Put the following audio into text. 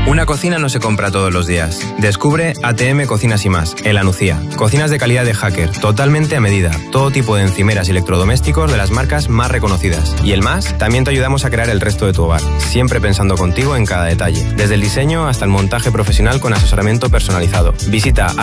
Una cocina no se compra todos los días. Descubre ATM Cocinas y Más, en La Nucía. Cocinas de calidad de Hacker, totalmente a medida. Todo tipo de encimeras y electrodomésticos de las marcas más reconocidas. Y el Más, también te ayudamos a crear el resto de tu hogar. Siempre pensando contigo en cada detalle. Desde el diseño hasta el montaje profesional con asesoramiento personalizado. Visita